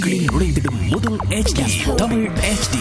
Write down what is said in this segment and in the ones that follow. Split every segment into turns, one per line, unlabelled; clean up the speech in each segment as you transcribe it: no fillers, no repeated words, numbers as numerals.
நுழைந்திடும் முதல் HD Tamil HD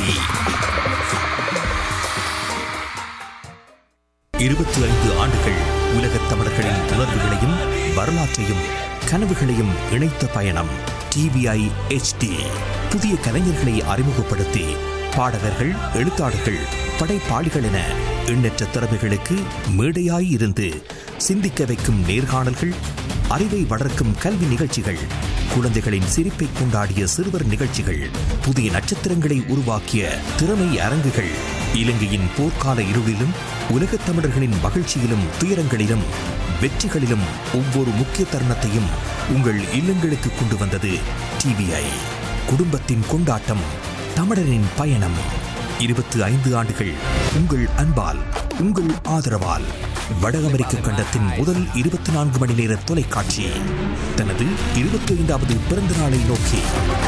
25 ஆண்டுகள் உலகத் தமிழர்களின் உணர்வுகளையும் வரலாற்றையும் கனவுகளையும் இணைத்த பயணம் TVI HD. புதிய கலைஞர்களை அறிமுகப்படுத்தி பாடகர்கள், எழுத்தாளர்கள், படைப்பாளிகள் என எண்ணற்ற திறமைகளுக்கு மேடையாய் இருந்து சிந்திக்க வைக்கும் நேர்காணல்கள், அறிவை வளர்க்கும் கல்வி நிகழ்ச்சிகள், குழந்தைகளின் சிரிப்பை கொண்டாடிய சிறுவர் நிகழ்ச்சிகள், புதிய நட்சத்திரங்களை உருவாக்கிய திறமை அரங்குகள், இலங்கையின் போர்க்கால இருளிலும் உலகத் தமிழர்களின் மகிழ்ச்சியிலும் துயரங்களிலும் வெற்றிகளிலும் ஒவ்வொரு முக்கிய தருணத்தையும் உங்கள் இல்லங்களுக்கு கொண்டு வந்தது TVI. குடும்பத்தின் கொண்டாட்டம், தமிழரின் பயணம். 25 ஆண்டுகள் உங்கள் அன்பால், உங்கள் ஆதரவால் வட அமெரிக்க கண்டத்தின் முதல் 24 மணி நேர தொலைக்காட்சி தனது 25வது பிறந்த நாளை நோக்கி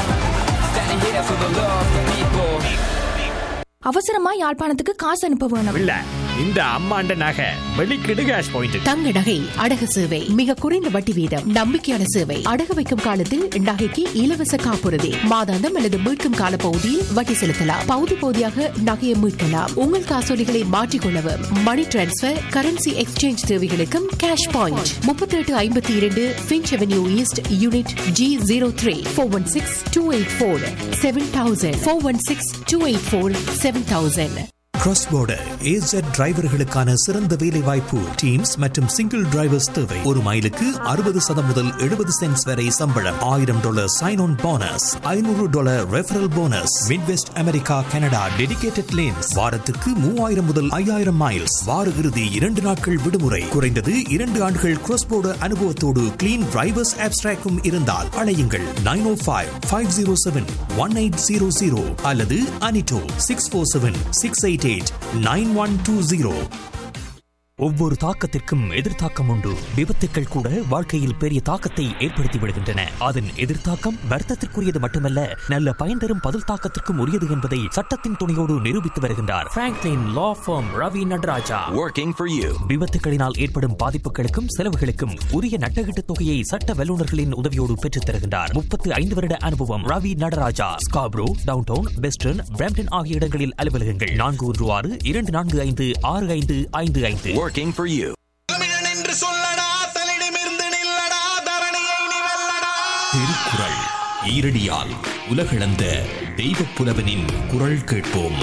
அவசரமா யாழ்ப்பாணத்துக்கு காசு அனுப்ப வேணும்.
இல்ல, இந்த அம்மாண்ட நகை வெளிக்கிடு கேஷ் பாயிண்ட்.
தங்க நகை அடகு சேவை மிக குறைந்த வட்டி வீதம், நம்பிக்கையான சேவை. அடகு வைக்கும் காலத்தில் நகைக்கு இலவச காப்புறுதி, மாதாந்தம் அல்லது மீட்கும் கால பகுதியில் வட்டி செலுத்தலாம். பகுதி பகுதியாக நகையை மீட்கலாம். உங்கள் காசோலிகளை மாற்றிக்கொள்ளவும், மணி டிரான்ஸ்பர், கரன்சி எக்ஸ்சேஞ்ச் தேவைகளுக்கும் cash point. 3852 Finch avenue east, unit G03. 416-284-7000. 416-284-7000.
Cross border AZ டிரைவர்களுக்கான சிறந்த வேலை வாய்ப்பு. டீம்ஸ் மற்றும் சிங்கிள் டிரைவர்ஸ் தேவை. ஒரு மைலுக்கு 60 முதல் 70 சென்ட்ஸ் வரை சம்பளம். $1000 sign on bonus, $500 referral bonus. Midwest America, Canada dedicated lanes. வாரத்துக்கு 3000 முதல் 5000 மைல்ஸ். வார இறுதி 2 நாட்கள் விடுமுறை. குறைந்தது 2 ஆண்டுகள் கிராஸ் போர்டர் அனுபவத்தோடு கிளீன் டிரைவர்ஸ் ஆப்ஸ்ட்ராக்கும் இருந்தால் அழையுங்கள் 905-507-1800 அல்லது அனிட்டோ 647-688-9120. ஒவ்வொரு தாக்கத்திற்கும் எதிர்த்தாக்கம் உண்டு. விபத்துக்கள் கூட வாழ்க்கையில் பெரிய தாக்கத்தை ஏற்படுத்தி விடுகின்றன. அதன் எதிர்த்தாக்கம் வருத்தத்திற்குரியது மட்டுமல்ல, நல்ல பயன் தரும் பதில் தாக்கத்திற்கும் உரியது என்பதை சட்டத்தின் துணையோடு நிரூபித்து வருகின்றார் Franklin law form Ravi Nataraja.
Working for you.
விபத்துகளினால் ஏற்படும் பாதிப்புகளுக்கும் செலவுகளுக்கும் உரிய நட்டகீட்டு தொகையை சட்ட வல்லுநர்களின் உதவியோடு பெற்றுத் தருகின்றார். 35 வருட அனுபவம். Ravi Nataraja. Scarborough, downtown, western, Brampton ஆகிய இடங்களில் அலுவலகங்கள். 416-242-6555.
Working for you.
தமிழன் என்று சொல்லடா, தலிடமிருந்து நில்லடா, தரணியை நீ வெல்லடா.
திருக்குறள் ஈரடியால் உலகளந்த தெய்வப் புலவனின் குரல் கேட்போம்.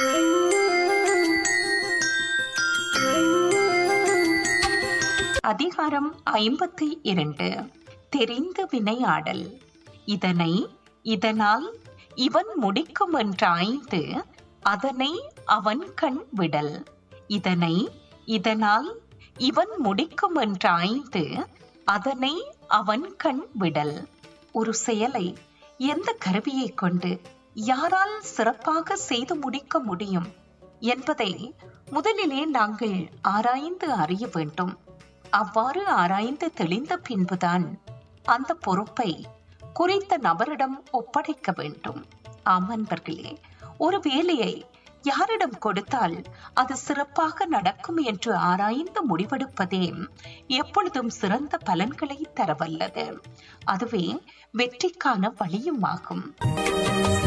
அதிகாரம் 52. தெரிந்து வினையாடல். இதனை இதனால் இவன் முடிக்கும் என்றாய்ந்து அதனை அவன் கண் விடல். இதனை இதனால் இவன் முடிக்கும் என்றாய்ந்து அதனை அவன் கண் விடல். ஒரு செயலை எந்த கருவியை கொண்டு யாரால் சிறப்பாக செய்து முடிக்க முடியும் என்பதை முதலிலே நாங்கள் ஆராய்ந்து அறிய வேண்டும். அவ்வாறு ஆராய்ந்து தெளிந்த பின்புதான் அந்த பொறுப்பை குறித்த நபரிடம் ஒப்படைக்க வேண்டும். ஆம் அன்பர்களே, ஒரு வேலையை யாரிடம் கொடுத்தால் அது சிறப்பாக நடக்கும் என்று ஆராய்ந்து முடிவெடுப்பதே எப்பொழுதும் சிறந்த பலன்களை தரவல்லது. அதுவே வெற்றிக்கான வழியும் ஆகும்.